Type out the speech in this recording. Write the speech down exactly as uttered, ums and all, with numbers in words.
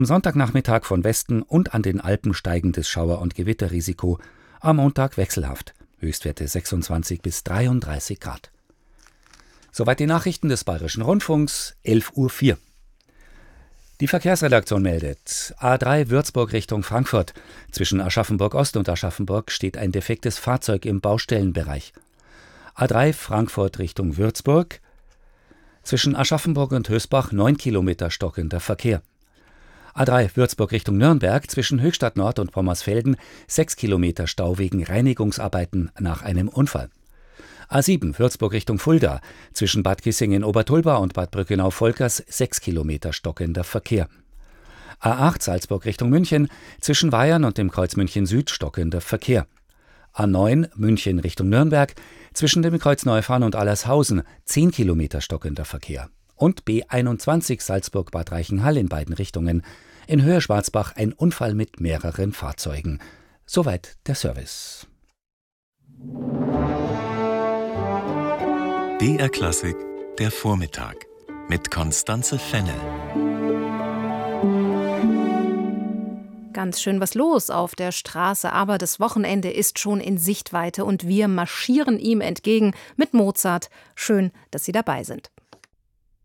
Am Sonntagnachmittag von Westen und an den Alpen steigendes Schauer- und Gewitterrisiko. Am Montag wechselhaft. Höchstwerte sechsundzwanzig bis dreiunddreißig Grad. Soweit die Nachrichten des Bayerischen Rundfunks, elf Uhr vier. Die Verkehrsredaktion meldet, A drei Würzburg Richtung Frankfurt. Zwischen Aschaffenburg Ost und Aschaffenburg steht ein defektes Fahrzeug im Baustellenbereich. A drei Frankfurt Richtung Würzburg. Zwischen Aschaffenburg und Hösbach neun Kilometer stockender Verkehr. A drei Würzburg Richtung Nürnberg. Zwischen Höchstadt Nord und Pommersfelden sechs Kilometer Stau wegen Reinigungsarbeiten nach einem Unfall. A sieben Würzburg Richtung Fulda. Zwischen Bad Kissingen-Obertulba und Bad Brückenau-Volkers sechs Kilometer stockender Verkehr. A acht Salzburg Richtung München. Zwischen Weyern und dem Kreuz München Süd stockender Verkehr. A neun München Richtung Nürnberg. Zwischen dem Kreuz Neufahren und Allershausen zehn Kilometer stockender Verkehr. Und B einundzwanzig Salzburg-Bad Reichenhall in beiden Richtungen. In Höhe Schwarzbach ein Unfall mit mehreren Fahrzeugen. Soweit der Service. B R Klassik, der Vormittag mit Constanze Fennel. Ganz schön was los auf der Straße, aber das Wochenende ist schon in Sichtweite und wir marschieren ihm entgegen mit Mozart. Schön, dass Sie dabei sind.